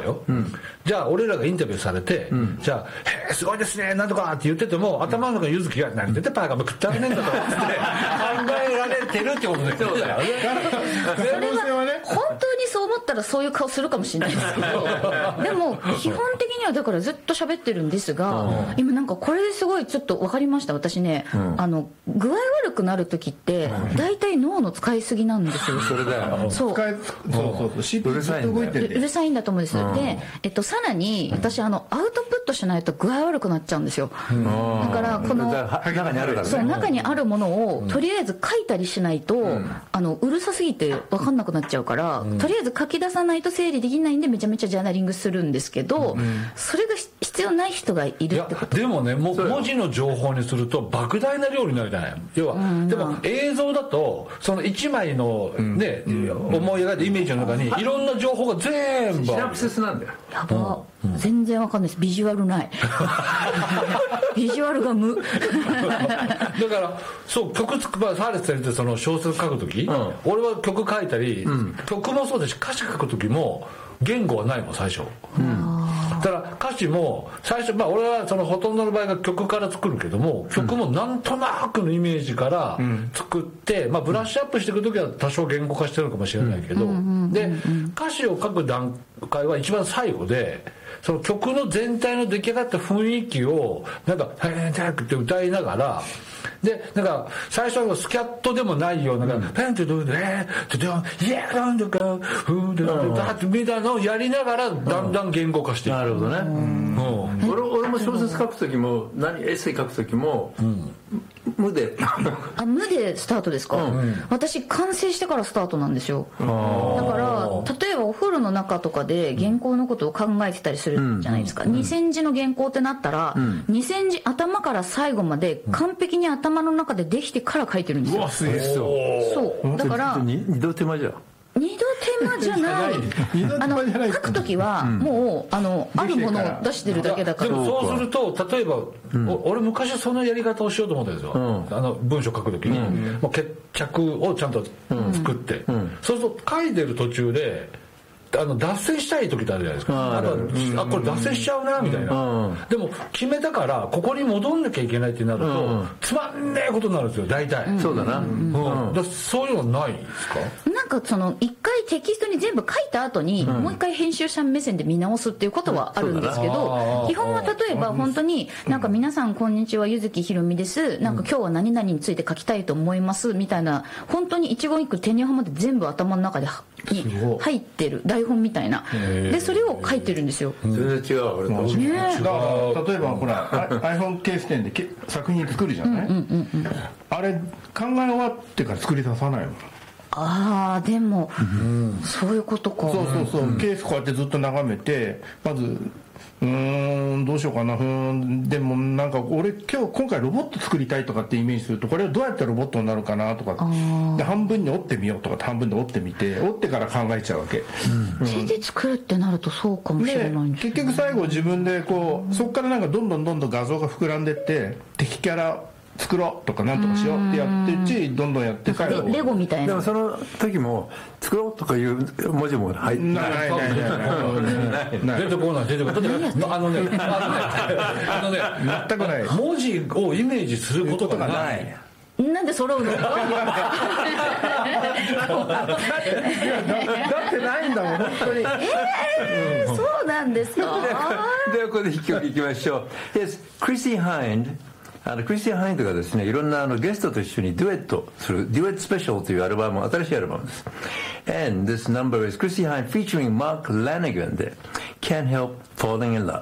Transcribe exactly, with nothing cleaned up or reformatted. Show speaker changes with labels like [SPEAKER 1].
[SPEAKER 1] よ、うん、じゃあ俺らがインタビューされて、うん、じゃあ「へえすごいですね」なんとかって言ってても、頭の中ゆずきが「何出てパーカーも食ってあげねえんだ」とかって考えられてるってことですよね。
[SPEAKER 2] それは本当にそう思ったらそういう顔するかもしれないですけどでも基本的にはだからずっと喋ってるんですが、うん、今なんかこれですごいちょっと分かりました。私ね、うん、あの具合悪くなる時って大体脳の使いすぎなんですよ。
[SPEAKER 3] それだよ。
[SPEAKER 2] そう
[SPEAKER 3] そうそうそう。うるさいんだよ。
[SPEAKER 2] うるさいんだと思うんです。うん、で、えっと、さらに私あのアウトプットしないと具合悪くなっちゃうんですよ。うん、だからこの
[SPEAKER 3] 中にあるからね。
[SPEAKER 2] そう中にあるものをとりあえず書いたりしないと、うん、あのうるさすぎて分かんなくなっちゃうから、うん、とりあえず書き出さないと整理できないんでめちゃめちゃジャーナリングするんですけど、うん、それが必要ない人がいるってこと。
[SPEAKER 1] いやでもねも文字の情報にすると莫大な量になるじゃない。要は、うん、でも映像だとそのいちまいのね、うん、思い描いたイメージの中にいろんな情報が全部
[SPEAKER 3] シナプシスなんだよ。
[SPEAKER 2] やば、うん、全然わかんないです。ビジュアルないビジュアルが無だ
[SPEAKER 1] からそう曲作るサーレス先生その小説書くとき、うん、俺は曲書いたり、うん、曲もそうだし歌詞書くときも言語はないもん最初、うん、だから歌詞も最初、まあ、俺はそのほとんどの場合が曲から作るけども、曲もなんとなくのイメージから作って、まあ、ブラッシュアップしていく時は多少言語化してるのかもしれないけど、で歌詞を書く段階は一番最後でその曲の全体の出来上がった雰囲気をなんか「はいはいはい」って歌いながらでなんか最初はスキャットでもないような「ペンとドゥレードゥイエーランドカーフードダッ」みたいなのをやりながらだんだん言語化していく。
[SPEAKER 3] なるほどね。俺俺も小説書く時も何エッセイ書く時も無で
[SPEAKER 2] あ無でスタートですか。私完成してからスタートなんですよ。だから例えばお風呂の中とかで原稿のことを考えてたりするじゃないですか。にせんじの原稿ってなったらにせんじ頭から最後まで完璧に頭の中でできてから書いてるんですよ。
[SPEAKER 3] うわすげえ
[SPEAKER 2] そうだから
[SPEAKER 3] 二度手間じゃん。
[SPEAKER 2] 二度手間じゃないあの書くときはもうあのあるものを出してるだけだから。
[SPEAKER 1] でもそうすると例えば、うん、俺昔そのやり方をしようと思ったんですよ、うん、あの文章書くときに、うん、もう決着をちゃんと作って、うんうん、そうすると書いてる途中であの脱線したい時ってあるじゃないですか。ああ、うん、あこれ脱線しちゃうなみたいな、うん、でも決めたからここに戻んなきゃいけないってなると、うん、つまんねえことになるんですよ大体、
[SPEAKER 3] うん、そうだな、うん
[SPEAKER 1] うん、だそういうのないですか。
[SPEAKER 2] なんかその一回テキストに全部書いた後に、うん、もう一回編集者目線で見直すっていうことはあるんですけど、基本は例えば本当になんか皆さんこんにちは柚木ひろみです、なんか今日は何々について書きたいと思いますみたいな、本当に一言一句手にはまって全部頭の中でに入ってる台本みたいなでそれを書いてるんですよ。
[SPEAKER 3] 全然違う俺、
[SPEAKER 4] ね、だから例えばほらiPhone ケース店でけ作品作るじゃない、うんうんうんうん、あれ考え終わってから作り出さないの。
[SPEAKER 2] ああでも、うん、そういうことか。
[SPEAKER 4] そうそうそう、うん、ケースこうやってずっと眺めてまずうーんどうしようかな、うーんでもなんか俺今日今回ロボット作りたいとかってイメージするとこれはどうやってロボットになるかなとかで半分に折ってみようとか半分で折ってみて折ってから考えちゃうわけ、
[SPEAKER 2] うん、手で作るってなるとそうかもしれないんです、
[SPEAKER 4] ね、結局最後自分でこうそこからなんかどんどんどんどん画像が膨らんでって敵キャラ作ろうとかなんとかしようってやってうちどんどんやって
[SPEAKER 2] 最後レゴみたいな。
[SPEAKER 3] でもその時も作ろうとかいう文字も入ってない
[SPEAKER 4] ないないない
[SPEAKER 1] 出てこない出てこないあのねあのね
[SPEAKER 4] 全くない
[SPEAKER 1] 文字をイメージすることがない。
[SPEAKER 2] なんで揃うのだ
[SPEAKER 4] ってないんだもん本当に。
[SPEAKER 2] えー、そうなんですか。で
[SPEAKER 3] はここで一曲いきましょう。 Yes, Chrissie Hyndeあのクリスティアン・ハインドがですねいろんなあのゲストと一緒にデュエットするデュエットスペシャルというアルバム、新しいアルバムです。 And this number is Chrissie Hynde featuring Mark Lanegan で Can't Help Falling in Love。